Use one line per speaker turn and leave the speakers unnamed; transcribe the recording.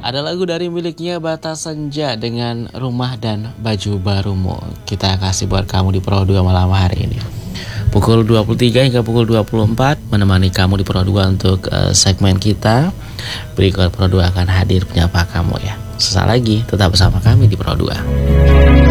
Ada lagu dari miliknya Bata Senja dengan Rumah dan Baju Barumu. Kita kasih buat kamu di Pro 2 malam hari ini. Pukul 23 hingga pukul 24 menemani kamu di Pro 2 untuk segmen kita. Berikut Pro 2 akan hadir menyapa kamu ya. Sesaat lagi tetap bersama kami di Pro 2.